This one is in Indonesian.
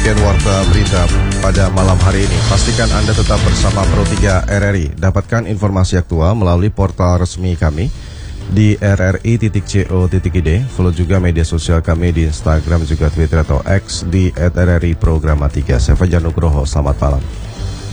Demikian warta berita pada malam hari ini. Pastikan Anda tetap bersama Pro 3 RRI. Dapatkan informasi aktual melalui portal resmi kami di rri.co.id. Follow juga media sosial kami di Instagram juga Twitter atau X di @rri Programa 3. Saya Fajar Nugroho, selamat malam.